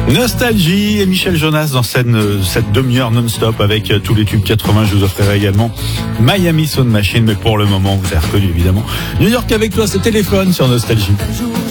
Nostalgie et Michel Jonas dans cette demi-heure non-stop avec tous les tubes 80. Je vous offrirai également Miami Sound Machine, mais pour le moment, vous avez reconnu évidemment New York avec toi, ce téléphone sur Nostalgie.